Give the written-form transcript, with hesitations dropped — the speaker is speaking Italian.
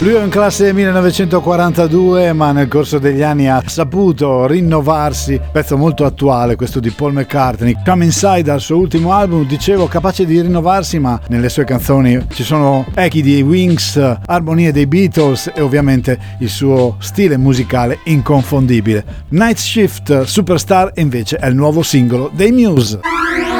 Lui è in classe 1942, ma nel corso degli anni ha saputo rinnovarsi. Pezzo molto attuale questo di Paul McCartney. Come Inside, al suo ultimo album, dicevo, capace di rinnovarsi, ma nelle sue canzoni ci sono echi di Wings, armonie dei Beatles e ovviamente il suo stile musicale inconfondibile. Night Shift Superstar invece è il nuovo singolo dei Muse.